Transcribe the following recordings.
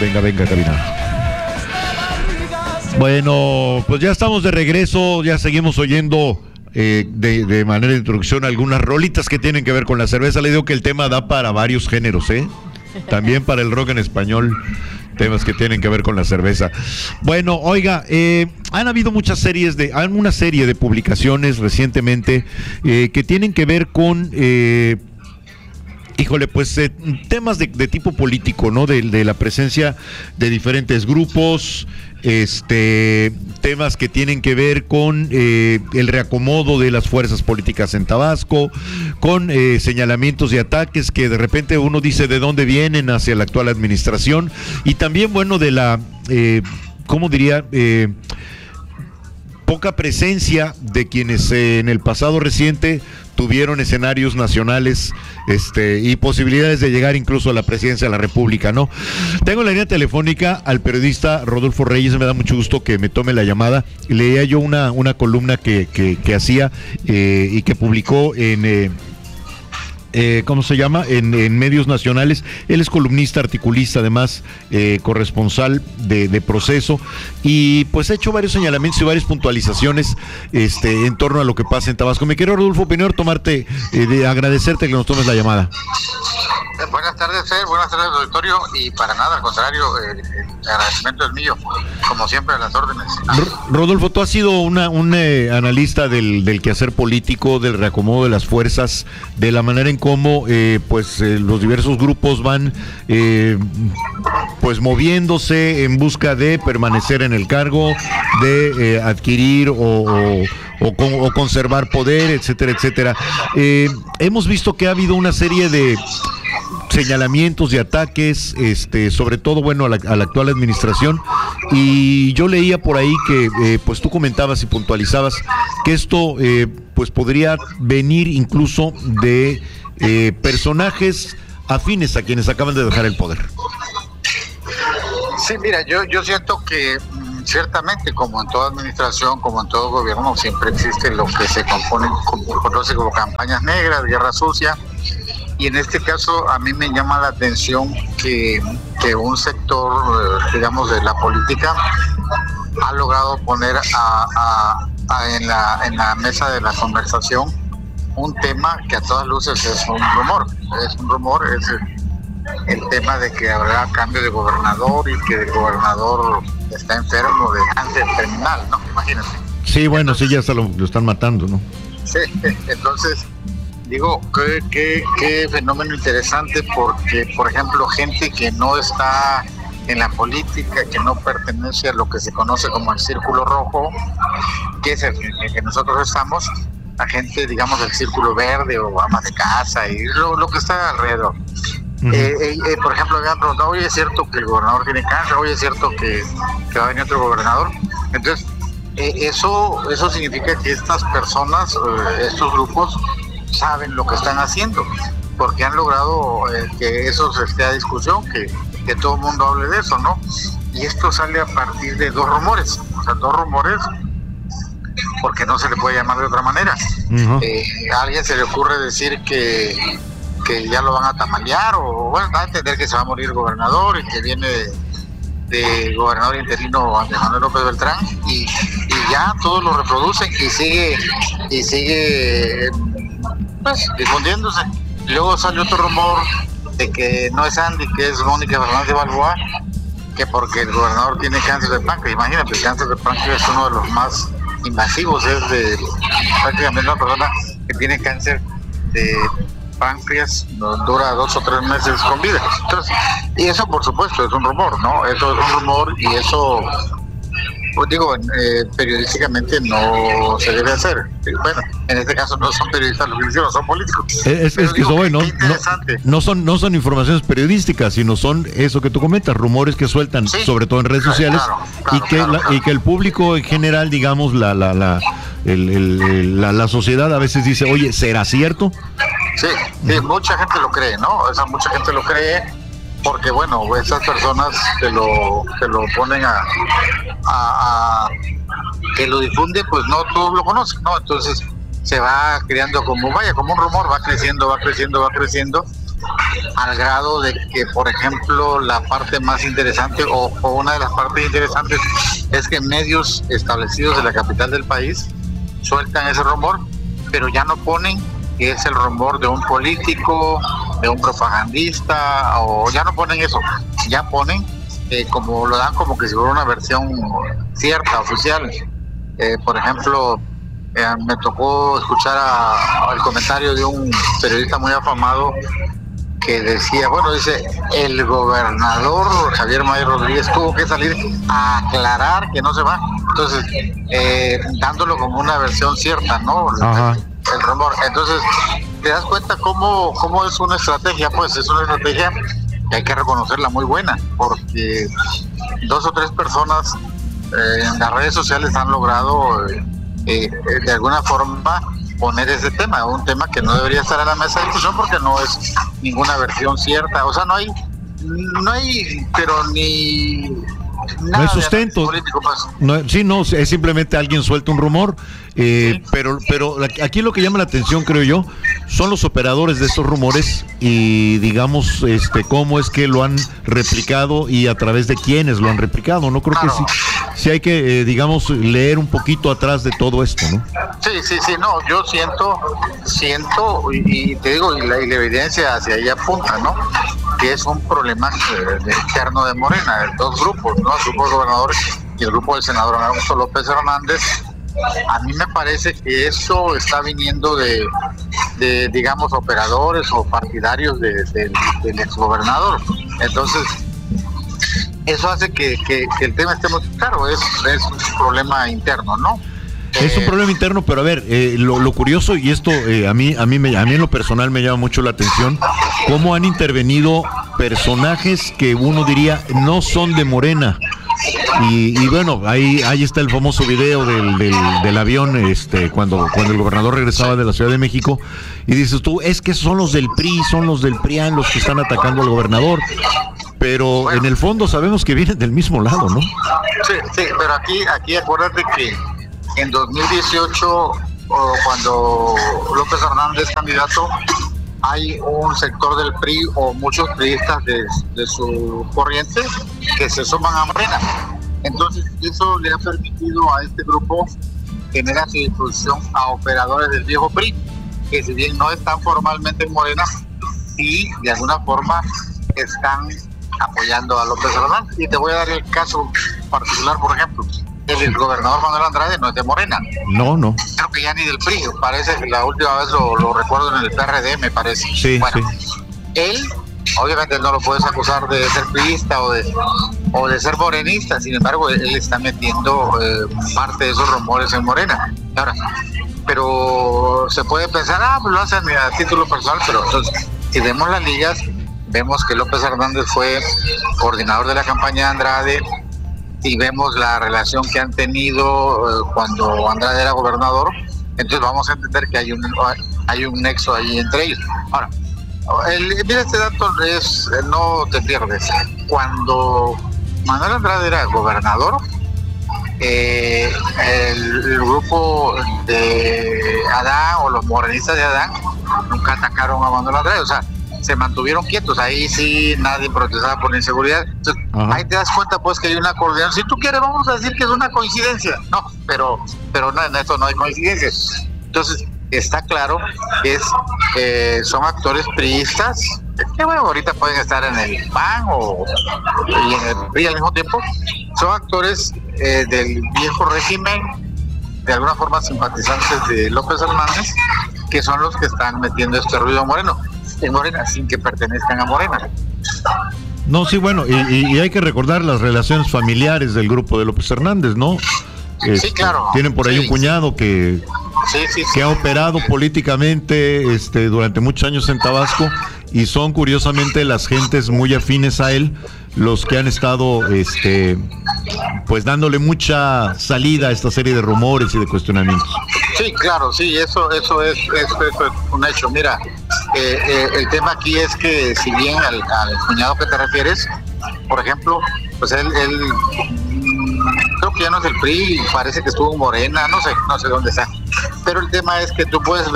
Venga, cabina. Bueno, pues ya estamos de regreso, ya seguimos oyendo de manera de introducción algunas rolitas que tienen que ver con la cerveza. Le digo que el tema da para varios géneros, también para el rock en español, temas que tienen que ver con la cerveza. Bueno, oiga, han habido una serie de publicaciones recientemente que tienen que ver con temas de tipo político, ¿no? De la presencia de diferentes grupos, temas que tienen que ver con el reacomodo de las fuerzas políticas en Tabasco, con señalamientos y ataques que de repente uno dice de dónde vienen hacia la actual administración, y también, bueno, de la, ¿cómo diría?, poca presencia de quienes en el pasado reciente tuvieron escenarios nacionales y posibilidades de llegar incluso a la presidencia de la República, ¿no? Tengo en la línea telefónica al periodista Rodolfo Reyes. Me da mucho gusto que me tome la llamada. Leía yo una columna que hacía y que publicó en ¿cómo se llama? En medios nacionales. Él es columnista, articulista, además corresponsal de Proceso, y pues ha hecho varios señalamientos y varias puntualizaciones en torno a lo que pasa en Tabasco. Me quiero, Rodolfo, primero agradecerte que nos tomes la llamada. Buenas tardes, Fer, buenas tardes, auditorio, y para nada, al contrario, el agradecimiento es mío, como siempre, a las órdenes. Rodolfo, tú has sido un analista del quehacer político, del reacomodo de las fuerzas, de la manera en cómo los diversos grupos van moviéndose en busca de permanecer en el cargo, de adquirir o conservar poder, etcétera, etcétera. Hemos visto que ha habido una serie de señalamientos y ataques, sobre todo, bueno, a la actual administración, y yo leía por ahí que pues tú comentabas y puntualizabas que esto pues podría venir incluso de personajes afines a quienes acaban de dejar el poder. Sí, mira, yo siento que ciertamente, como en toda administración, como en todo gobierno, siempre existe lo que se conoce como campañas negras, guerra sucia. Y en este caso a mí me llama la atención que un sector, digamos, de la política ha logrado poner en la mesa de la conversación un tema que a todas luces es un rumor. Es el tema de que habrá cambio de gobernador y que el gobernador está enfermo de cáncer terminal, ¿no? Imagínate. Sí, bueno, entonces, sí, ya se lo están matando, ¿no? Sí, entonces digo, qué fenómeno interesante, porque, por ejemplo, gente que no está en la política, que no pertenece a lo que se conoce como el círculo rojo, que es el que nosotros estamos, la gente, digamos, del círculo verde o amas de casa y lo que está alrededor. Por ejemplo, me han preguntado, oye, ¿es cierto que el gobernador tiene cáncer? Oye, ¿es cierto que va a venir otro gobernador? Entonces, eso significa que estas personas, estos grupos, saben lo que están haciendo, porque han logrado que eso esté a discusión, que todo el mundo hable de eso, ¿no? Y esto sale a partir de dos rumores, porque no se le puede llamar de otra manera. A alguien se le ocurre decir que ya lo van a tamalear, o bueno, va a entender que se va a morir el gobernador y que viene de gobernador interino Andrés Manuel López Beltrán, y ya todos lo reproducen y sigue pues difundiéndose. Luego sale otro rumor de que no es Andy, que es Mónica Fernández de Balboa, que porque el gobernador tiene cáncer de páncreas. Imagínate, el cáncer de páncreas es uno de los más invasivos, es de prácticamente una persona que tiene cáncer de páncreas dura 2 o 3 meses con vida. Entonces, y eso por supuesto es un rumor, ¿no? Eso es un rumor, y eso, pues digo, periodísticamente no se debe hacer. Bueno, en este caso no son periodistas los que hicieron, son políticos. Es que eso, bueno, no son informaciones periodísticas, sino son eso que tú comentas, rumores que sueltan, sí, sobre todo en redes sociales, claro. Y que el público en general, digamos, la sociedad a veces dice, oye, ¿será cierto? Sí, mucha gente lo cree, ¿no? O sea, mucha gente lo cree, porque bueno, esas personas que lo ponen que lo difunden, pues no todos lo conocen, ¿no? Entonces se va creando como un rumor, va creciendo, al grado de que, por ejemplo, la parte más interesante o una de las partes interesantes es que medios establecidos de la capital del país sueltan ese rumor, pero ya no ponen que es el rumor de un político, de un propagandista, o ya no ponen eso, ya ponen como lo dan como que si fuera una versión cierta, oficial. Por ejemplo, me tocó escuchar el comentario de un periodista muy afamado que decía, dice, el gobernador Javier May Rodríguez tuvo que salir a aclarar que no se va. Entonces, dándolo como una versión cierta, ¿no? El rumor. Entonces, te das cuenta cómo es una estrategia, pues es una estrategia que hay que reconocerla muy buena, porque 2 o 3 personas en las redes sociales han logrado de alguna forma poner ese tema, un tema que no debería estar en la mesa de discusión porque no es ninguna versión cierta, o sea, no hay pero ni nada, no hay sustento político, pues. No, es simplemente alguien suelta un rumor, sí. pero aquí lo que llama la atención, creo yo, son los operadores de estos rumores y digamos cómo es que lo han replicado y a través de quiénes lo han replicado. No creo que sí hay que digamos leer un poquito atrás de todo esto, ¿no? Sí, no, yo siento y te digo, y la evidencia hacia ahí apunta, ¿no? Que es un problema interno de Morena, de 2 grupos, ¿no? El grupo de gobernadores y el grupo del senador Augusto López Hernández. A mí me parece que eso está viniendo de digamos, operadores o partidarios del exgobernador. Entonces, eso hace que el tema esté muy claro, es un problema interno, ¿no? Es un problema interno, pero a ver, lo curioso, y esto a mí en lo personal me llama mucho la atención, cómo han intervenido personajes que uno diría no son de Morena. Y bueno, ahí está el famoso video del avión, cuando el gobernador regresaba de la Ciudad de México, y dices tú, es que son los del PRI, son los del PRIAN los que están atacando al gobernador, pero en el fondo sabemos que vienen del mismo lado, ¿no? Sí, pero aquí acuérdate que en 2018, cuando López Hernández es candidato, hay un sector del PRI o muchos priistas de su corriente que se suman a Morena. Entonces, eso le ha permitido a este grupo tener a su disposición a operadores del viejo PRI, que si bien no están formalmente en Morena, sí, de alguna forma están apoyando a López Hernández. Y te voy a dar el caso particular, por ejemplo. El gobernador Manuel Andrade no es de Morena. No. Creo que ya ni del PRI. Parece que la última vez lo recuerdo en el PRD, me parece. Sí, bueno, sí. Él, obviamente no lo puedes acusar de ser priista o de ser morenista. Sin embargo, él está metiendo parte de esos rumores en Morena. Ahora, pero se puede pensar, pues lo hacen a título personal, pero entonces, si vemos las ligas, vemos que López Hernández fue coordinador de la campaña de Andrade, y vemos la relación que han tenido cuando Andrade era gobernador, entonces vamos a entender que hay un nexo ahí entre ellos. Ahora, mira, este dato no te pierdes. Cuando Manuel Andrade era gobernador, el grupo de Adán o los morenistas de Adán nunca atacaron a Manuel Andrade, o sea, se mantuvieron quietos, ahí sí nadie protestaba por la inseguridad. Entonces, ahí te das cuenta pues que hay una coordinación. Si tú quieres vamos a decir que es una coincidencia, no, pero no, en esto no hay coincidencias. Entonces está claro que son actores priistas que bueno, ahorita pueden estar en el PAN y en el PRI al mismo tiempo. Son actores del viejo régimen, de alguna forma simpatizantes de López Hernández, que son los que están metiendo este ruido en Morena, sin que pertenezcan a Morena. No, sí, bueno, y hay que recordar las relaciones familiares del grupo de López Hernández, ¿no? Sí, claro. Tienen por ahí un cuñado que ha operado políticamente durante muchos años en Tabasco, y son curiosamente las gentes muy afines a él los que han estado pues dándole mucha salida a esta serie de rumores y de cuestionamientos. Sí, claro, sí, eso es un hecho. Mira, el tema aquí es que si bien al cuñado que te refieres, por ejemplo, pues él creo que ya no es del PRI, parece que estuvo en Morena, no sé dónde está. Pero el tema es que tú puedes ver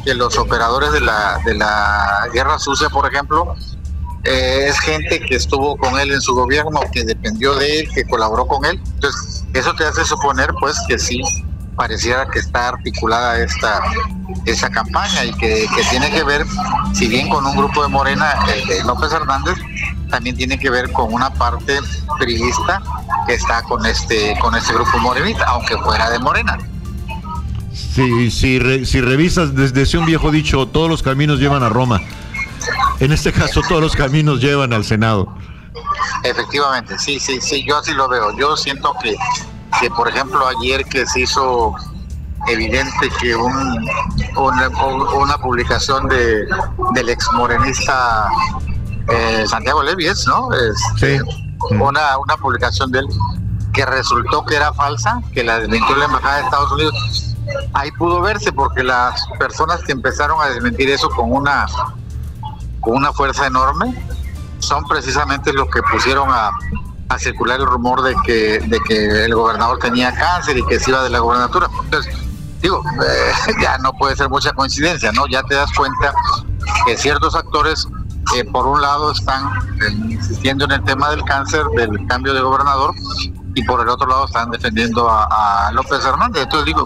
que los operadores de la guerra sucia, por ejemplo, es gente que estuvo con él en su gobierno, que dependió de él, que colaboró con él. Entonces, eso te hace suponer, pues, que sí pareciera que está articulada esa campaña y que tiene que ver, si bien con un grupo de Morena, de López Hernández, también tiene que ver con una parte priista que está con este grupo morenita, aunque fuera de Morena. Sí, si revisas, desde un viejo dicho, todos los caminos llevan a Roma. En este caso, todos los caminos llevan al Senado. Efectivamente, sí, yo así lo veo. Yo siento que por ejemplo, ayer que se hizo evidente que una publicación del ex morenista Santiago Levy, ¿no? Sí. Una publicación de él que resultó que era falsa, que la desmintió la Embajada de Estados Unidos. Ahí pudo verse, porque las personas que empezaron a desmentir eso con una fuerza enorme son precisamente los que pusieron a circular el rumor de que el gobernador tenía cáncer y que se iba de la gobernatura. Entonces, digo, ya no puede ser mucha coincidencia, ¿no? Ya te das cuenta que ciertos actores, por un lado, están insistiendo en el tema del cáncer, del cambio de gobernador, y por el otro lado están defendiendo a López Hernández. Entonces digo,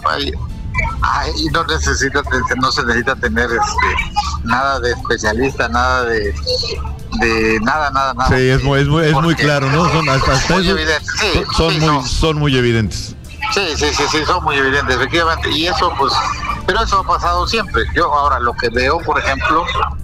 no se necesita tener nada de especialista, nada de nada. Sí, es muy claro, ¿no? Son hasta muy eso, evidentes. son muy evidentes. Sí, son muy evidentes, efectivamente. Y eso, pues, pero eso ha pasado siempre. Yo ahora lo que veo, por ejemplo,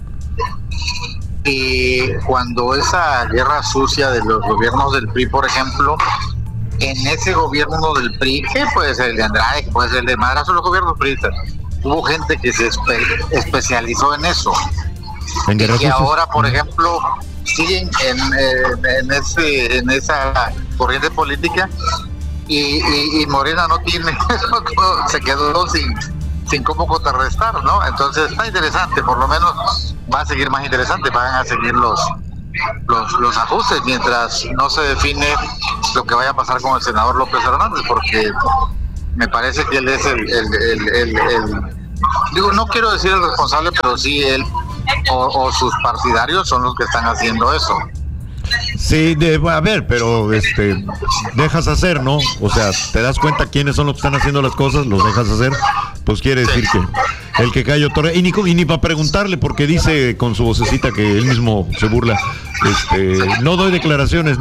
cuando esa guerra sucia de los gobiernos del PRI, por ejemplo, en ese gobierno del PRI, que puede ser el de Andrade, que puede ser el de Madrazo, los gobiernos priistas, hubo gente que se especializó en eso. Y ahora, por ejemplo, siguen en esa corriente política y Morena no tiene, se quedó sin cómo contrarrestar, ¿no? Entonces está interesante, por lo menos va a seguir más interesante, van a seguir los ajustes mientras no se define lo que vaya a pasar con el senador López Hernández, porque me parece que él es digo, no quiero decir el responsable, pero sí él o sus partidarios son los que están haciendo eso. Sí, a ver, pero dejas hacer, ¿no? O sea, te das cuenta quiénes son los que están haciendo las cosas, los dejas hacer, pues quiere decir que el que calla otorga. Y ni para preguntarle, porque dice con su vocecita que él mismo se burla, no doy declaraciones.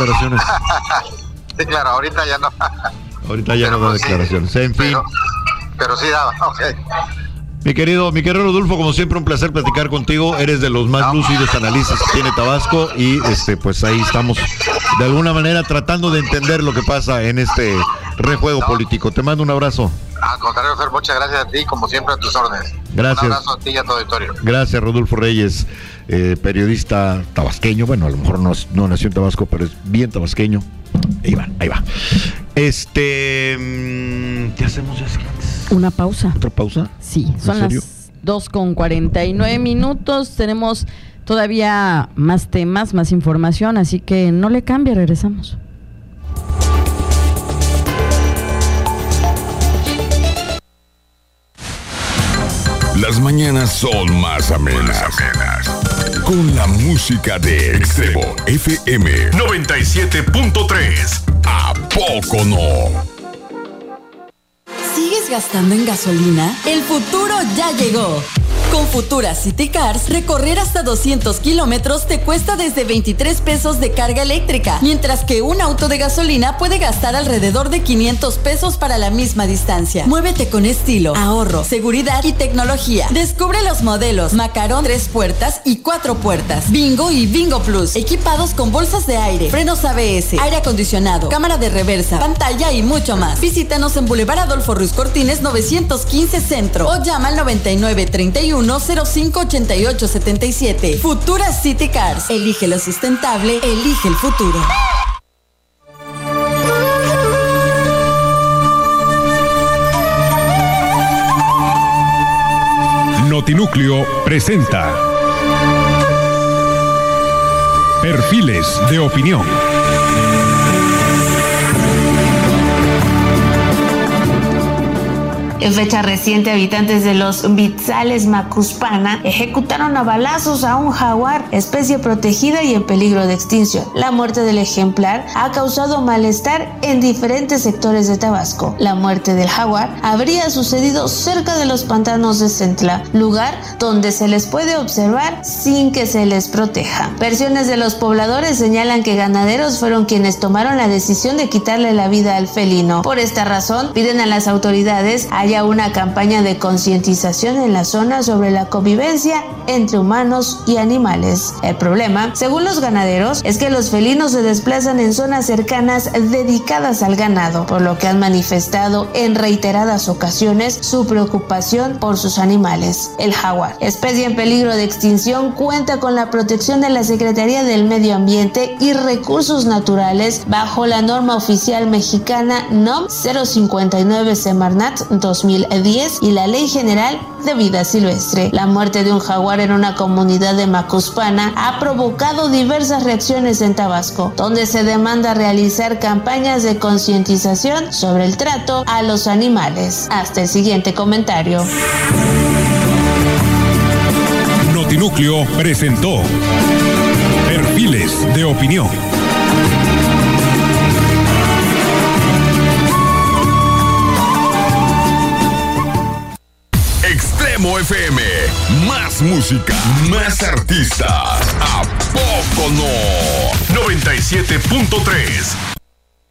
Sí, claro, ahorita ya no. Ahorita ya no da declaraciones, en fin. Pero sí daba, ok. Mi querido Rodolfo, como siempre un placer platicar contigo. Eres de los más lúcidos analistas que tiene Tabasco y pues ahí estamos de alguna manera tratando de entender lo que pasa en este rejuego político. Te mando un abrazo. Al contrario, Fer, muchas gracias a ti, como siempre, a tus órdenes. Gracias. Un abrazo a ti y a tu auditorio. Gracias, Rodolfo Reyes, periodista tabasqueño. Bueno, a lo mejor no nació en Tabasco, pero es bien tabasqueño. Ahí va. ¿Qué hacemos, Jessica? Una pausa. ¿Otra pausa? Sí, son las 2:49. Tenemos todavía más temas, más información, así que no le cambie, regresamos. Las mañanas son más amenas. Con la música de Extremo FM 97.3. ¿A poco no? ¿Sigues gastando en gasolina? El futuro ya llegó. Con Futura City Cars, recorrer hasta 200 kilómetros te cuesta desde 23 pesos de carga eléctrica, mientras que un auto de gasolina puede gastar alrededor de 500 pesos para la misma distancia. Muévete con estilo, ahorro, seguridad y tecnología. Descubre los modelos Macaron 3 puertas y 4 puertas, Bingo y Bingo Plus, equipados con bolsas de aire, frenos ABS, aire acondicionado, cámara de reversa, pantalla y mucho más. Visítanos en Boulevard Adolfo Ruiz Cortines 915 Centro o llama al 9931 058877. Futura City Cars. Elige lo sustentable, elige el futuro. Notinúcleo presenta Perfiles de Opinión. En fecha reciente, habitantes de los Vitzales Macuspana ejecutaron a balazos a un jaguar, especie protegida y en peligro de extinción. La muerte del ejemplar ha causado malestar en diferentes sectores de Tabasco. La muerte del jaguar habría sucedido cerca de los pantanos de Centla, lugar donde se les puede observar sin que se les proteja. Versiones de los pobladores señalan que ganaderos fueron quienes tomaron la decisión de quitarle la vida al felino. Por esta razón, piden a las autoridades haya una campaña de concientización en la zona sobre la convivencia entre humanos y animales. El problema, según los ganaderos, es que los felinos se desplazan en zonas cercanas dedicadas al ganado, por lo que han manifestado en reiteradas ocasiones su preocupación por sus animales. El jaguar, especie en peligro de extinción, cuenta con la protección de la Secretaría del Medio Ambiente y Recursos Naturales bajo la norma oficial mexicana NOM 059 Semarnat 2010 y la Ley General de Vida Silvestre. La muerte de un jaguar en una comunidad de Macuspana ha provocado diversas reacciones en Tabasco, donde se demanda realizar campañas de concientización sobre el trato a los animales. Hasta el siguiente comentario. Notinúcleo presentó Perfiles de Opinión. Extremo FM, más música, más artistas. ¿A poco no? 97.3